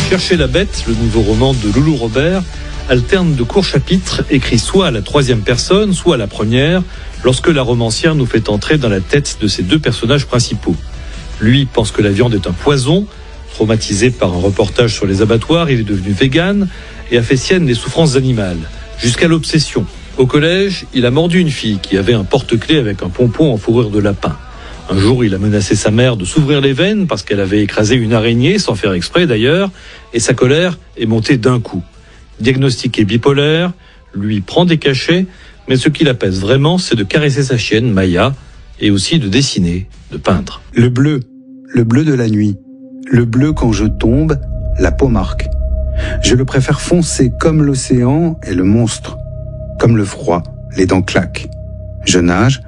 Chercher la bête, le nouveau roman de Loulou Robert, alterne de courts chapitres écrits soit à la troisième personne, soit à la première, lorsque la romancière nous fait entrer dans la tête de ses deux personnages principaux. Lui pense que la viande est un poison. Traumatisé par un reportage sur les abattoirs, il est devenu vegan et a fait sienne les souffrances animales, jusqu'à l'obsession. Au collège, il a mordu une fille qui avait un porte-clés avec un pompon en fourrure de lapin. Un jour, il a menacé sa mère de s'ouvrir les veines parce qu'elle avait écrasé une araignée, sans faire exprès d'ailleurs, et sa colère est montée d'un coup. Diagnostiqué bipolaire, lui prend des cachets, mais ce qui l'apaise vraiment, c'est de caresser sa chienne, Maya, et aussi de dessiner, de peindre. Le bleu de la nuit. Le bleu quand je tombe, la peau marque. Je le préfère foncé comme l'océan et le monstre. Comme le froid, les dents claquent. Je nage,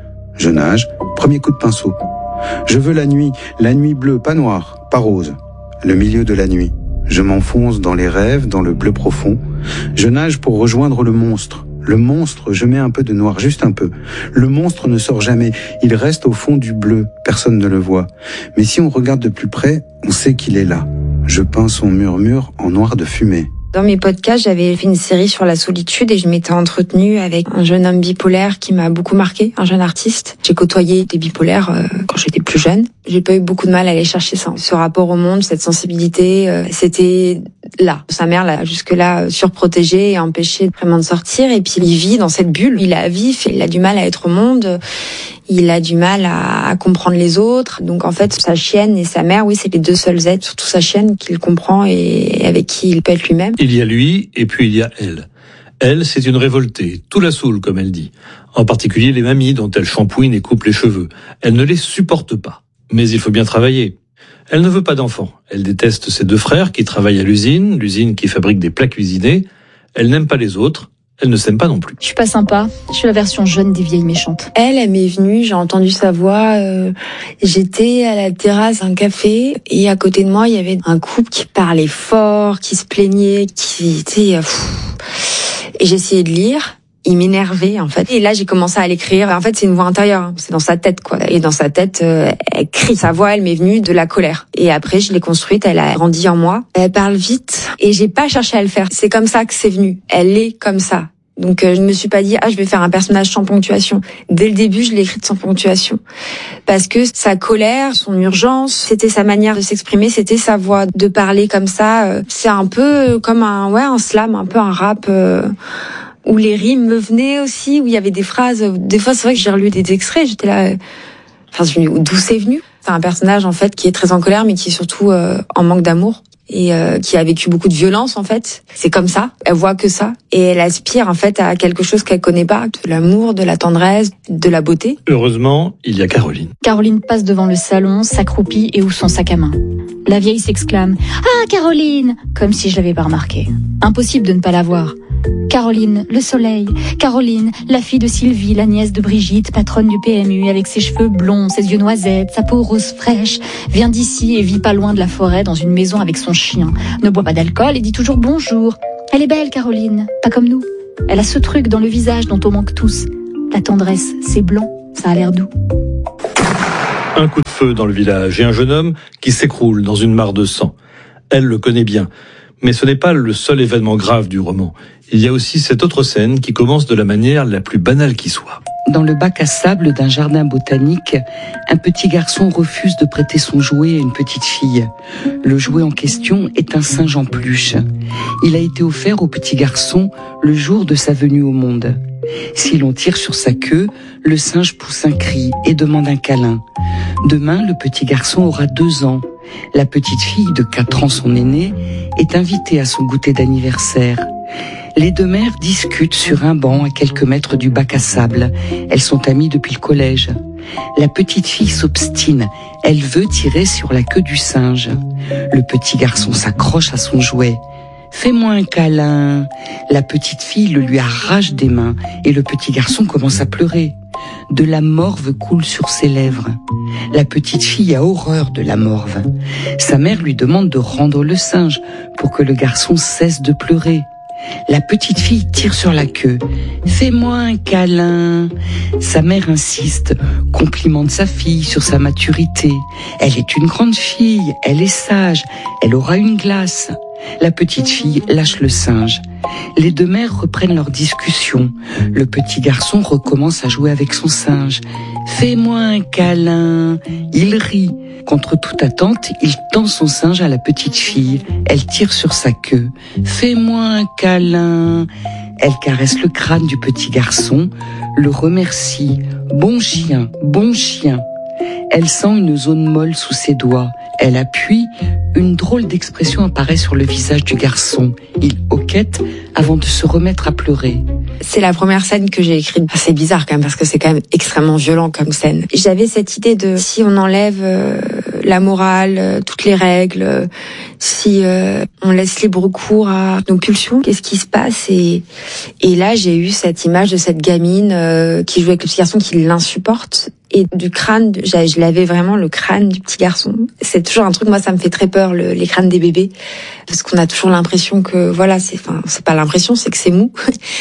premier coup de pinceau. Je veux la nuit bleue, pas noire, pas rose. Le milieu de la nuit. Je m'enfonce dans les rêves, dans le bleu profond. Je nage pour rejoindre le monstre. Le monstre, je mets un peu de noir, juste un peu. Le monstre ne sort jamais, il reste au fond du bleu, personne ne le voit. Mais si on regarde de plus près, on sait qu'il est là. Je peins son murmure en noir de fumée. Dans mes podcasts, j'avais fait une série sur la solitude et je m'étais entretenue avec un jeune homme bipolaire qui m'a beaucoup marqué, un jeune artiste. J'ai côtoyé des bipolaires quand j'étais plus jeune. J'ai pas eu beaucoup de mal à aller chercher ça. Ce rapport au monde, cette sensibilité, c'était là. Sa mère l'a jusque-là surprotégé et empêché vraiment de sortir. Et puis il vit dans cette bulle. Il est vif, il a du mal à être au monde. Il a du mal à comprendre les autres. Donc en fait, sa chienne et sa mère, oui, c'est les deux seuls êtres, surtout sa chienne, qu'il comprend et avec qui il peut être lui-même. Il y a lui et puis il y a elle. Elle, c'est une révoltée, tout la saoule, comme elle dit. En particulier les mamies dont elle shampouine et coupe les cheveux. Elle ne les supporte pas. Mais il faut bien travailler. Elle ne veut pas d'enfants. Elle déteste ses deux frères qui travaillent à l'usine qui fabrique des plats cuisinés. Elle n'aime pas les autres. Elle ne s'aime pas non plus. Je suis pas sympa. Je suis la version jeune des vieilles méchantes. Elle m'est venue, j'ai entendu sa voix. J'étais à la terrasse d'un café et à côté de moi, il y avait un couple qui parlait fort, qui se plaignait, qui était... Et j'essayais de lire. Il m'énervait, en fait. Et là, j'ai commencé à l'écrire. En fait, c'est une voix intérieure. C'est dans sa tête, quoi. Et dans sa tête, elle crie. Sa voix, elle m'est venue de la colère. Et après, je l'ai construite. Elle a grandi en moi. Elle parle vite. Et j'ai pas cherché à le faire. C'est comme ça que c'est venu. Elle est comme ça. Donc, je ne me suis pas dit, je vais faire un personnage sans ponctuation. Dès le début, je l'ai écrite sans ponctuation. Parce que sa colère, son urgence, c'était sa manière de s'exprimer, c'était sa voix de parler comme ça. C'est un peu comme un slam, un peu un rap, où les rimes me venaient aussi, où il y avait des phrases. Des fois, c'est vrai que j'ai relu des extraits, j'étais là, d'où c'est venu? C'est un personnage, en fait, qui est très en colère, mais qui est surtout en manque d'amour. Et qui a vécu beaucoup de violence, en fait. C'est comme ça, elle voit que ça. Et elle aspire, en fait, à quelque chose qu'elle connaît pas, de l'amour, de la tendresse, de la beauté. Heureusement, il y a Caroline. Caroline passe devant le salon, s'accroupit et ouvre son sac à main. La vieille s'exclame « Ah, Caroline !» comme si je l'avais pas remarqué. Impossible de ne pas la voir. Caroline, le soleil. Caroline, la fille de Sylvie, la nièce de Brigitte, patronne du PMU, avec ses cheveux blonds, ses yeux noisettes, sa peau rose fraîche, vient d'ici et vit pas loin de la forêt dans une maison avec son chien. Ne boit pas d'alcool et dit toujours bonjour. Elle est belle, Caroline, pas comme nous. Elle a ce truc dans le visage dont on manque tous. La tendresse, c'est blanc, ça a l'air doux. Un coup de feu dans le village et un jeune homme qui s'écroule dans une mare de sang. Elle le connaît bien. Mais ce n'est pas le seul événement grave du roman. Il y a aussi cette autre scène qui commence de la manière la plus banale qui soit. Dans le bac à sable d'un jardin botanique, un petit garçon refuse de prêter son jouet à une petite fille. Le jouet en question est un singe en peluche. Il a été offert au petit garçon le jour de sa venue au monde. Si l'on tire sur sa queue, le singe pousse un cri et demande un câlin. Demain, le petit garçon aura 2 ans. La petite fille de 4 ans, son aînée, est invitée à son goûter d'anniversaire. Les deux mères discutent sur un banc à quelques mètres du bac à sable. Elles sont amies depuis le collège. La petite fille s'obstine. Elle veut tirer sur la queue du singe. Le petit garçon s'accroche à son jouet. « Fais-moi un câlin !» La petite fille le lui arrache des mains et le petit garçon commence à pleurer. De la morve coule sur ses lèvres. La petite fille a horreur de la morve. Sa mère lui demande de rendre le singe pour que le garçon cesse de pleurer. La petite fille tire sur la queue. « Fais-moi un câlin !» Sa mère insiste, complimente sa fille sur sa maturité. Elle est une grande fille, elle est sage, elle aura une glace. La petite fille lâche le singe. Les deux mères reprennent leur discussion. Le petit garçon recommence à jouer avec son singe. « Fais-moi un câlin !» Il rit. Contre toute attente, il tend son singe à la petite fille. Elle tire sur sa queue. « Fais-moi un câlin !» Elle caresse le crâne du petit garçon, le remercie. « Bon chien, bon chien !» Elle sent une zone molle sous ses doigts. Elle appuie, une drôle d'expression apparaît sur le visage du garçon. Il hoquette avant de se remettre à pleurer. C'est la première scène que j'ai écrite. C'est bizarre quand même parce que c'est quand même extrêmement violent comme scène. J'avais cette idée de si on enlève la morale, toutes les règles, si on laisse libre cours à nos pulsions, qu'est-ce qui se passe ? Et là, j'ai eu cette image de cette gamine qui joue avec le petit garçon qui l'insupporte. Et du crâne, je l'avais vraiment le crâne du petit garçon. C'est toujours un truc, moi ça me fait très peur, les crânes des bébés, parce qu'on a toujours l'impression que voilà, c'est pas l'impression, c'est que c'est mou,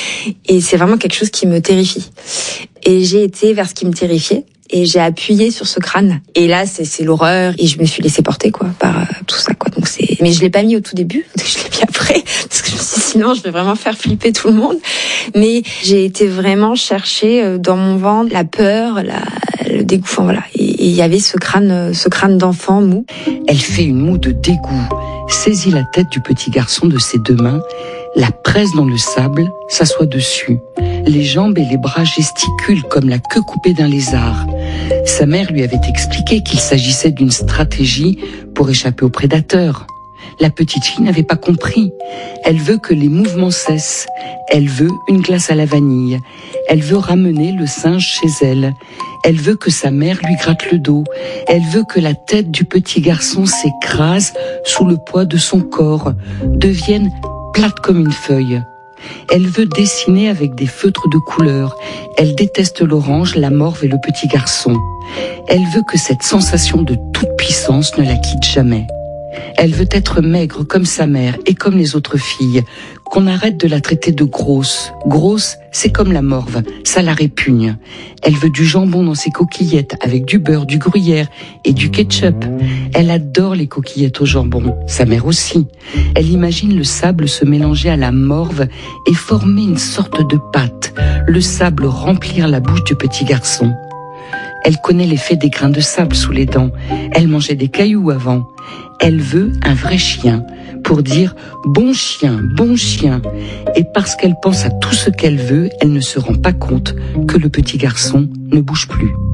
et c'est vraiment quelque chose qui me terrifie. Et j'ai été vers ce qui me terrifiait, et j'ai appuyé sur ce crâne. Et là, c'est l'horreur, et je me suis laissée porter quoi par tout ça quoi. Donc mais je l'ai pas mis au tout début, je l'ai mis après, parce que je me suis dit sinon je vais vraiment faire flipper tout le monde. Mais j'ai été vraiment chercher dans mon ventre la peur, le dégoût, enfin voilà. Et il y avait ce crâne d'enfant mou. Elle fait une moue de dégoût, saisit la tête du petit garçon de ses deux mains, la presse dans le sable, s'assoit dessus. Les jambes et les bras gesticulent comme la queue coupée d'un lézard. Sa mère lui avait expliqué qu'il s'agissait d'une stratégie pour échapper aux prédateurs. La petite fille n'avait pas compris. Elle veut que les mouvements cessent. Elle veut une glace à la vanille. Elle veut ramener le singe chez elle. Elle veut que sa mère lui gratte le dos. Elle veut que la tête du petit garçon s'écrase sous le poids de son corps, devienne plate comme une feuille. Elle veut dessiner avec des feutres de couleur. Elle déteste l'orange, la morve et le petit garçon. Elle veut que cette sensation de toute puissance ne la quitte jamais. Elle veut être maigre comme sa mère et comme les autres filles, qu'on arrête de la traiter de grosse. Grosse, c'est comme la morve, ça la répugne. Elle veut du jambon dans ses coquillettes avec du beurre, du gruyère et du ketchup. Elle adore les coquillettes au jambon, sa mère aussi. Elle imagine le sable se mélanger à la morve et former une sorte de pâte, le sable remplir la bouche du petit garçon. Elle connaît l'effet des grains de sable sous les dents. Elle mangeait des cailloux avant. Elle veut un vrai chien pour dire « bon chien, bon chien ». Et parce qu'elle pense à tout ce qu'elle veut, elle ne se rend pas compte que le petit garçon ne bouge plus.